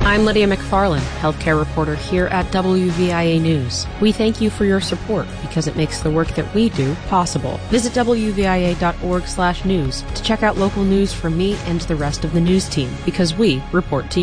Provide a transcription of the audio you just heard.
I'm Lydia McFarland, healthcare reporter here at WVIA News. We thank you for your support because it makes the work that we do possible. Visit WVIA.org/news to check out local news from me and the rest of the news team because we report to you.